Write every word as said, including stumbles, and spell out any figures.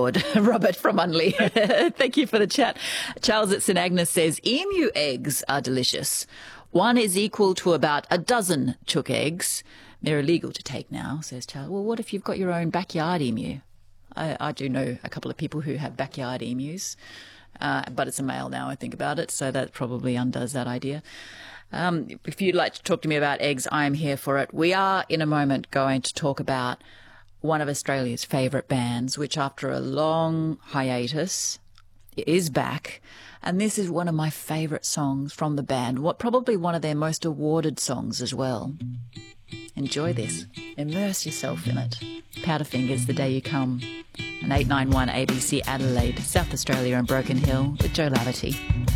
board. Robert from Unley. Thank you for the chat. Charles at St Agnes says, emu eggs are delicious. One is equal to about a dozen chook eggs. They're illegal to take now, says Charles. Well, what if you've got your own backyard emu? I, I do know a couple of people who have backyard emus, uh, but it's a male now, I think about it, so that probably undoes that idea. Um, if you'd like to talk to me about eggs, I am here for it. We are, in a moment, going to talk about one of Australia's favourite bands, which after a long hiatus is back. And this is one of my favourite songs from the band, what probably one of their most awarded songs as well. Enjoy this. Immerse yourself in it. Powderfingers, The Day You Come. And eight nine one A B C Adelaide, South Australia and Broken Hill with Joe Laverty.